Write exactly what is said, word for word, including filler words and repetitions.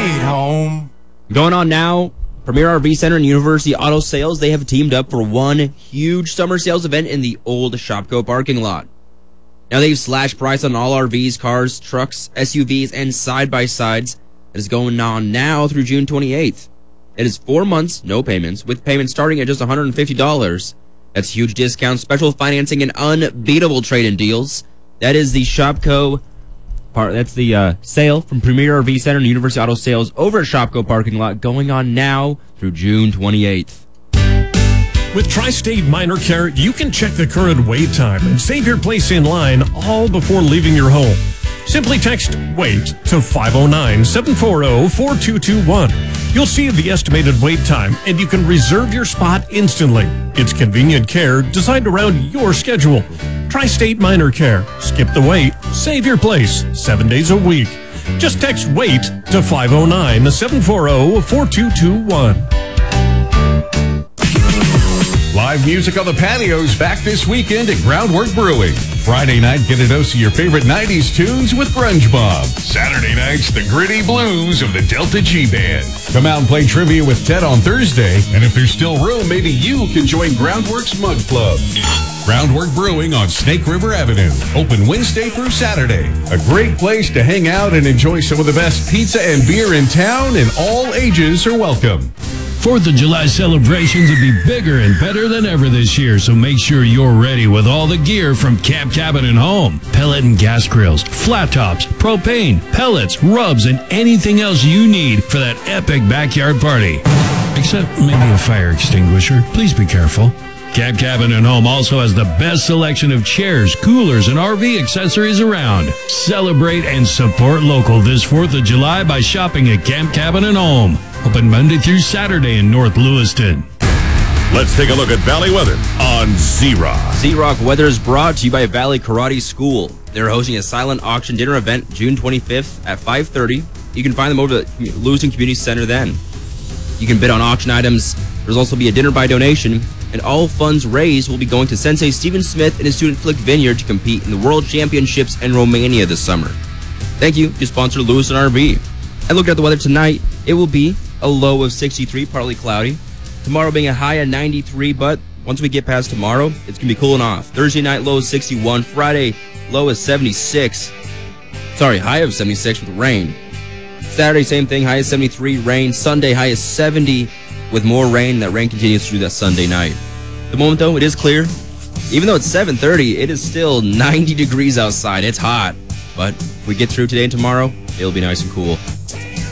Sweet home. Going on now, Premier R V Center and University Auto Sales, they have teamed up for one huge summer sales event in the old Shopko parking lot. Now they've slashed price on all R Vs, cars, trucks, S U Vs, and side-by-sides. It is going on now through June twenty-eighth. It is four months, no payments, with payments starting at just one hundred fifty dollars. That's huge discounts, special financing, and unbeatable trade-in deals. That is the Shopko part. That's the uh, sale from Premier R V Center and University Auto Sales over at Shopko parking lot, going on now through June twenty-eighth. With Tri-State Minor Care, you can check the current wait time and save your place in line all before leaving your home. Simply text WAIT to five oh nine, seven four oh, four two two one. You'll see the estimated wait time, and you can reserve your spot instantly. It's convenient care designed around your schedule. Tri-State Minor Care. Skip the wait. Save your place. Seven days a week. Just text WAIT to five oh nine, seven four oh, four two two one. Live music on the patios back this weekend at Groundwork Brewing. Friday night, get a dose of your favorite nineties tunes with Grunge Bob. Saturday nights, the gritty blues of the Delta G Band. Come out and play trivia with Ted on Thursday, and if there's still room, maybe you can join Groundwork's Mug Club. Groundwork Brewing on Snake River Avenue. Open Wednesday through Saturday. A great place to hang out and enjoy some of the best pizza and beer in town, and all ages are welcome. Fourth of July celebrations will be bigger and better than ever this year, so make sure you're ready with all the gear from Camp Cabin and Home. Pellet and gas grills, flat tops, propane, pellets, rubs, and anything else you need for that epic backyard party. Except maybe a fire extinguisher. Please be careful. Camp Cabin and Home also has the best selection of chairs, coolers, and R V accessories around. Celebrate and support local this fourth of July by shopping at Camp Cabin and Home. Open Monday through Saturday in North Lewiston. Let's take a look at Valley weather on Z-Rock. Z-Rock weather is brought to you by Valley Karate School. They're hosting a silent auction dinner event June twenty-fifth at five thirty. You can find them over at the Lewiston Community Center then. You can bid on auction items. There's also be a dinner by donation, and all funds raised will be going to Sensei Stephen Smith and his student Flick Vineyard to compete in the World Championships in Romania this summer. Thank you to sponsor Lewiston R V. And looking at the weather tonight, it will be a low of sixty-three, partly cloudy. Tomorrow being a high of ninety-three, but once we get past tomorrow, it's going to be cooling off. Thursday night, low of sixty-one. Friday, low of seventy-six. Sorry, high of seventy-six with rain. Saturday, same thing, high of seventy-three, rain. Sunday, high of seventy with more rain. That rain continues through that Sunday night. At the moment, though, it is clear. Even though it's seven thirty, it is still ninety degrees outside. It's hot. But if we get through today and tomorrow, it'll be nice and cool.